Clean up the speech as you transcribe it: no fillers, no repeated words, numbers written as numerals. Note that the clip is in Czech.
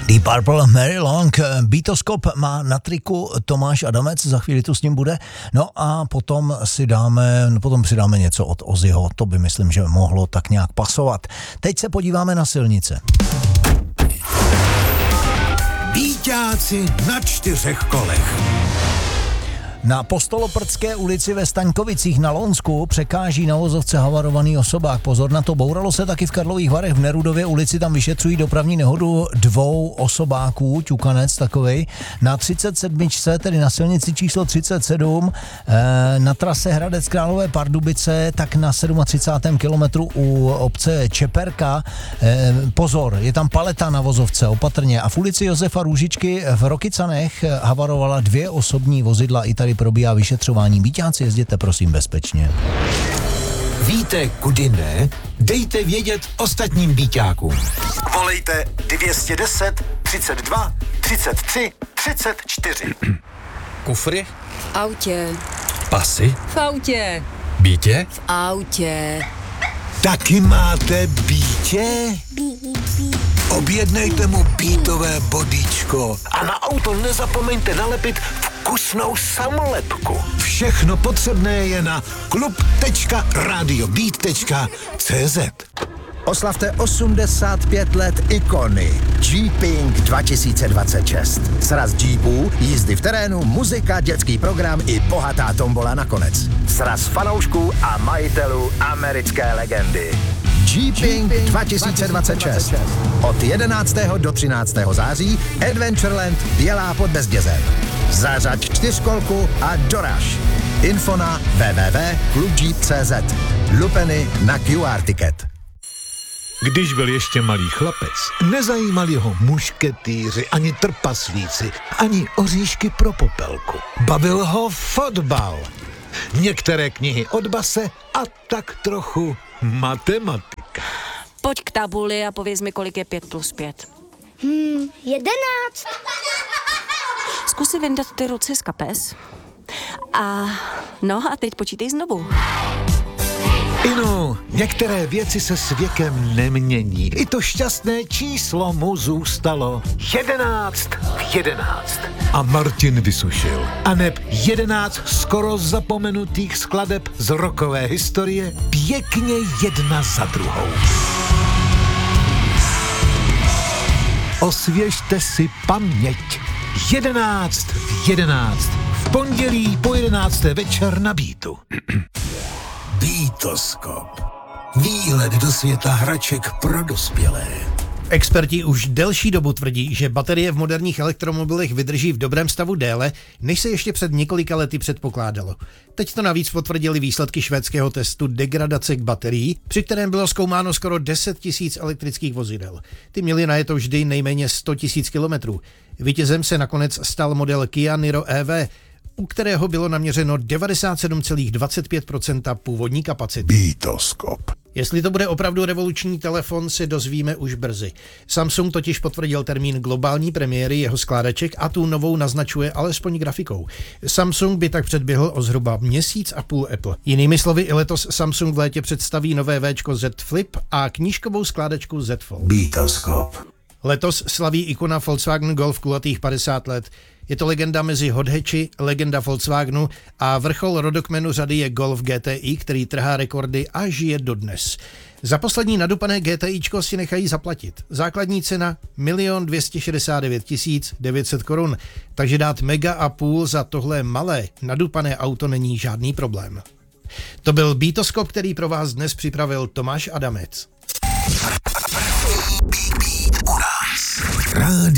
Deep Purple, Mary Long, Beatoskop má na triku Tomáš Adamec, za chvíli tu s ním bude. No a potom přidáme něco od Ozzyho, to by myslím, že mohlo tak nějak pasovat. Teď se podíváme na silnice. Bíťáci na 4 kolech. Na Postoloprdské ulici ve Staňkovicích na Lonsku překáží na vozovce havarovaný osobák. Pozor na to, bouralo se taky v Karlových Varech v Nerudově ulici, tam vyšetřují dopravní nehodu 2 osobáků, ťukanec takovej. Na 37, tedy na silnici číslo 37, na trase Hradec Králové Pardubice, tak na 37. kilometru u obce Čeperka. Pozor, je tam paleta na vozovce, opatrně. A v ulici Josefa Růžičky v Rokycanech havarovala 2 osobní vozidla, i tady probíhá vyšetřování. Bíťáci, jezděte prosím bezpečně. Víte, kudy ne? Dejte vědět ostatním bíťákům. Volejte 210 32 33 34. Kufry? V autě. Pasy? V autě. Bítě? V autě. Taky máte bítě? Objednejte mu bítové bodíčko a na auto nezapomeňte nalepit vkusnou samolepku. Všechno potřebné je na klub.radiobeat.cz. Oslavte 85 let ikony Jeeping 2026. Sraz Jeepů, jízdy v terénu, muzika, dětský program i bohatá tombola nakonec. Sraz fanoušků a majitelů americké legendy. Jeeping 2026. Od 11. do 13. září Adventureland Bělá pod Bezdězem. Zařaď 4kolku a doraž. Info na www.klubjeep.cz. Lupeny na QR ticket. Když byl ještě malý chlapec, nezajímali ho mušketýři, ani trpaslíci, ani oříšky pro popelku. Bavil ho fotbal. Některé knihy od base a tak trochu matematika. Pojď k tabuli a pověz mi, kolik je 5 plus 5. 11. Zkus si vyndat ty ruce z kapes. A teď počítej znovu. Inu, některé věci se s věkem nemění. I to šťastné číslo mu zůstalo 11 v 11. A Martin vysušil. A neb 11 skoro zapomenutých skladeb z rockové historie pěkně jedna za druhou. Osvěžte si paměť. 11 v 11. V pondělí po 11. večer na Beatu. Beatoskop. Výlet do světa hraček pro dospělé. Experti už delší dobu tvrdí, že baterie v moderních elektromobilech vydrží v dobrém stavu déle, než se ještě před několika lety předpokládalo. Teď to navíc potvrdili výsledky švédského testu degradace k baterií, při kterém bylo zkoumáno skoro 10 000 elektrických vozidel. Ty měly najeto vždy nejméně 100 000 kilometrů. Vítězem se nakonec stal model Kia Niro EV, u kterého bylo naměřeno 97,25% původní kapacity. Beatoskop. Jestli to bude opravdu revoluční telefon, se dozvíme už brzy. Samsung totiž potvrdil termín globální premiéry jeho skládaček a tu novou naznačuje alespoň grafikou. Samsung by tak předběhl o zhruba měsíc a půl Apple. Jinými slovy, i letos Samsung v létě představí nové Včko Z Flip a knížkovou skládačku Z Fold. Beatoskop. Letos slaví ikona Volkswagen Golf kulatých 50 let. Je to legenda mezi hot hatchi, legenda Volkswagenu a vrchol rodokmenu řady je Golf GTI, který trhá rekordy a žije dodnes. Za poslední nadupané GTIčko si nechají zaplatit. Základní cena 1 269 900 korun, takže dát mega a půl za tohle malé nadupané auto není žádný problém. To byl Beatoskop, který pro vás dnes připravil Tomáš Adamec. Rádio